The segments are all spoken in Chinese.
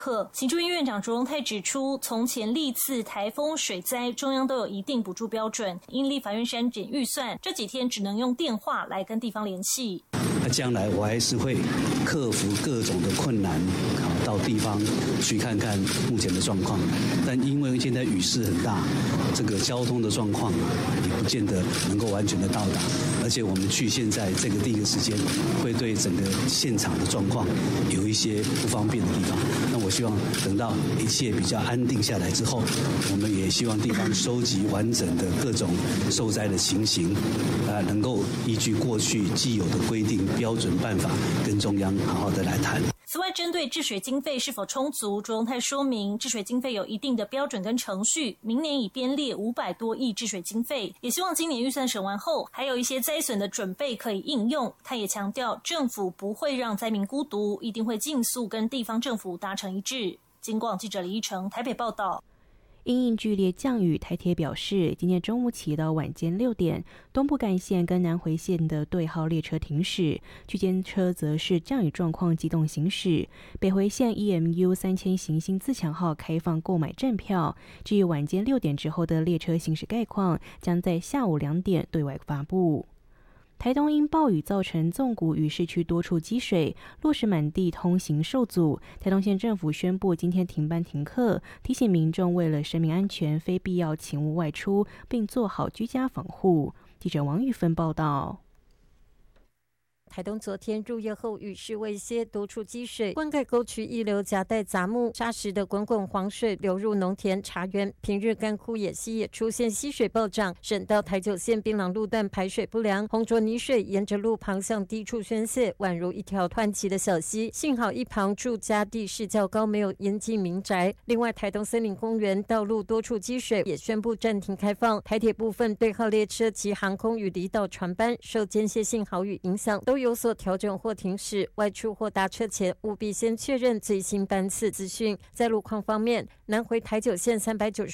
行政院院长卓荣泰指出，从前历次台风水灾，中央都有一定补助标准，因立法院删减预算，这几天只能用电话来跟地方联系。 将来我还是会克服各种的困难，到地方去看看目前的状况。但因为现在雨势很大，这个交通的状况也不见得能够完全的到达，而且我们去现在这个第一个时间，会对整个现场的状况有一些不方便的地方。那我希望等到一切比较安定下来之后，我们也希望地方收集完整的各种受灾的情形，能够依据过去既有的规定标准办法，跟中央好好的来谈。 此外，针对治水经费是否充足，卓荣泰说明，治水经费有一定的标准跟程序，明年已编列500多亿治水经费，也希望今年预算审完后，还有一些灾损的准备可以应用。他也强调，政府不会让灾民孤独，一定会尽速跟地方政府达成一致。警广记者李义成台北报道。 因应剧烈降雨，台铁表示，今天中午起到晚间6点，东部干线跟南回线的对号列车停驶，区间车则是降雨状况机动行驶。北回线 EMU 3000行星自强号开放购买站票，至于晚间6点之后的列车行驶概况，将在下午2点对外发布。台东因暴雨造成纵谷与市区多处积水，落石满地，通行受阻。台东县政府宣布今天停班停课，提醒民众为了生命安全，非必要请勿外出，并做好居家防护。记者王玉芬报道。 台东昨天入夜后雨势未歇，多处积水，灌溉沟渠溢流夹带杂木、沙石的滚滚黄水流入农田茶园，平日干枯野溪也出现溪水暴涨。省道台九线槟榔路段排水不良，洪浊泥水沿着路旁向低处宣泄，宛如一条湍急的小溪。幸好一旁住家地势较高，没有淹进民宅。另外，台东森林公园道路多处积水，也宣布暂停开放。台铁部分对号列车及航空与离岛船班受间歇性豪雨影响，都有所调整或停驶，外出或搭车前务必先确认最新班次资讯。在路况方面，南回台九线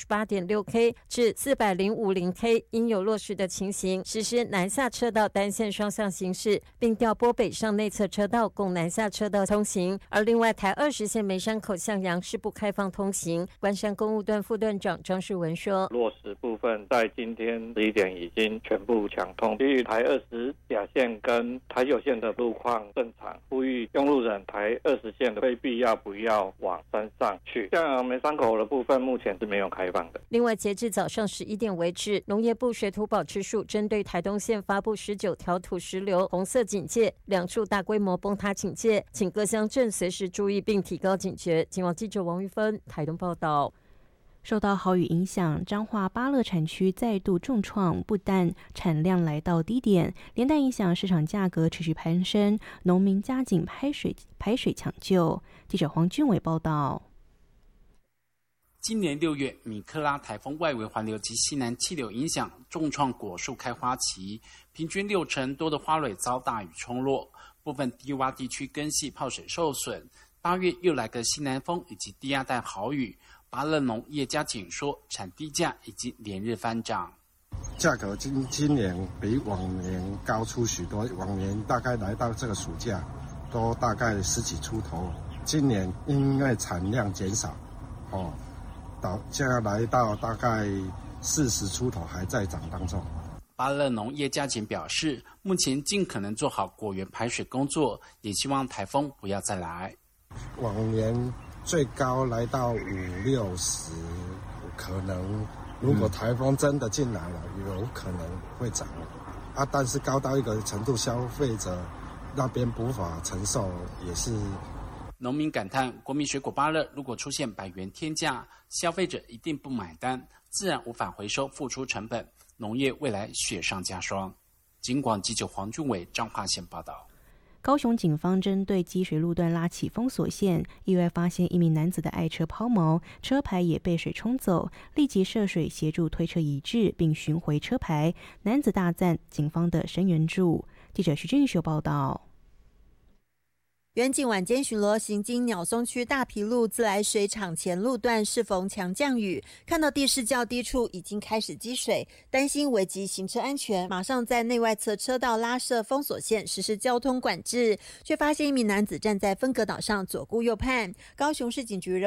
398.6K 至 405.0K 因有落石的情形，实施南下车道单线双向行驶，并调拨北上内侧车道供南下车道通行。而另外台20线梅山口向阳是不开放通行。关山公务段副段长张世文说， 落石部分在今天11点已经全部抢通，其余台20甲线跟台九线的路况正常，呼吁用路人台20线的非必要不要往山上去。像梅山口的部分目前是没有开放的。 另外，截至早上11点为止，农业部水土保持署针对台东县发布19条土石流红色警戒，2处大规模崩塌警戒，请各乡镇随时注意并提高警觉。警网记者王玉芬台东报道。 受到豪雨影响，彰化芭乐产区再度重创，不但产量来到低点，连带影响市场价格持续攀升，农民加紧排水抢救。记者黄俊伟报道。 今年6月，米克拉台风外围环流及西南气流影响，重创果树开花期，平均60%多的花蕊遭大雨冲落，部分低洼地区根系泡水受损。8月又来个西南风以及低压带豪雨，芭乐农业家紧说，产地价已经连日翻涨。 价格今年比往年高出许多，往年大概来到这个暑假都大概10几出头，今年因为产量减少，现在来到大概40出头，还在涨当中。 芭乐农业家紧表示，目前尽可能做好果园排水工作，也希望台风不要再来。 往年最高来到50-60，可能如果台风真的进来了，有可能会涨但是高到一个程度，消费者那边无法承受，也是。 农民感叹，国民水果芭乐如果出现100元天价，消费者一定不买单，自然无法回收付出成本，农业未来雪上加霜。警广记者黄俊伟彰化县报道。 高雄警方针对积水路段拉起封锁线，意外发现一名男子的爱车抛锚，车牌也被水冲走，立即涉水协助推车移至，并寻回车牌。男子大赞警方的神援助。记者徐俊秀报道。 远警晚间巡逻行经鸟松区大皮路自来水厂前路段，适逢强降雨，看到地势较低处已经开始积水，担心危及行车安全，马上在内外侧车道拉设封锁线，实施交通管制，却发现一名男子站在分隔岛上左顾右盼。高雄市警局